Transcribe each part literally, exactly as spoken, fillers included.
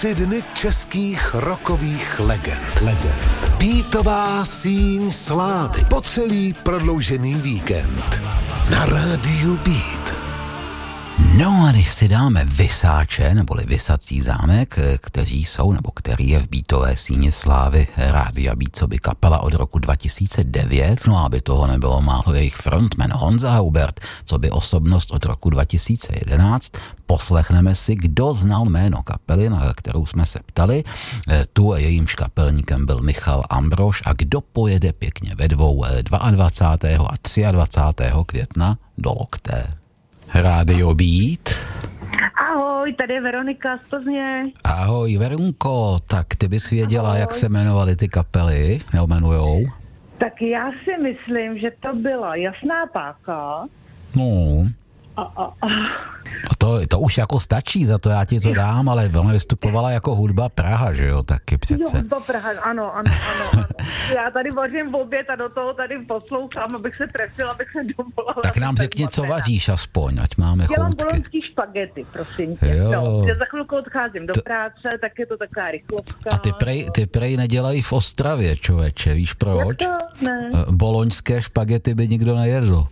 Tři dny českých rockových legend. legend. Beatová síň slávy. Po celý prodloužený víkend. Na rádiu Beat. No a když si dáme Vysáče, neboli Vysací zámek, kteří jsou, nebo který je v beatové síni slávy Rádia Beat, co by kapela od roku dva tisíce devět, no a aby toho nebylo málo, jejich frontman Honza Haubert, co by osobnost od roku dva tisíce jedenáct, poslechneme si, kdo znal jméno kapely, na kterou jsme se ptali, tu jejímž kapelníkem byl Michal Ambrož, a kdo pojede pěkně ve dvou dvacátého druhého a dvacátého třetího května do Lokté. Rádio Beat. Ahoj, tady je Veronika z Plzně. Ahoj, Verunko, tak ty bys věděla, Ahoj. Jak se jmenovaly ty kapely, nebo jmenujou? Tak já si myslím, že to byla Jasná páka. No. A, a, a. To, to už jako stačí, za to já ti to dám, ale ona vystupovala jako Hudba Praha, že jo, taky přece. Jo, Hudba Praha, ano, ano, ano, ano. Já tady vařím v oběd a do toho tady poslouchám, abych se trefila, abych se dovolala. Tak nám řekni, co vaříš aspoň, ať máme Dělám choutky. Dělám bolonský špagety, prosím tě. Jo. No, za chvilku odcházím do to... práce, tak je to taková rychlovka. A ty prej, ty prej nedělají v Ostravě, člověče, víš proč? Jak to? Ne. Boloňské špagety by nikdo nejedl.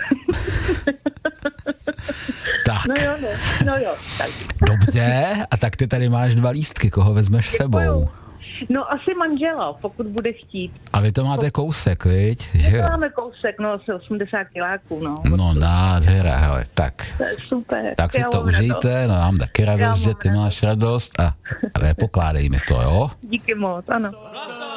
Tak. No jo, no, no jo. Tak. Dobře, a tak ty tady máš dva lístky, koho vezmeš s sebou? No asi manžela, pokud bude chtít. A vy to máte kousek, viď? My to máme kousek, no asi osmdesát kiláků, no. No nádhera, hele, tak. To je super. Tak si já to užijte, no mám taky radost, že ty radost. máš radost a, a nepokládej mi to, jo? Díky moc, ano.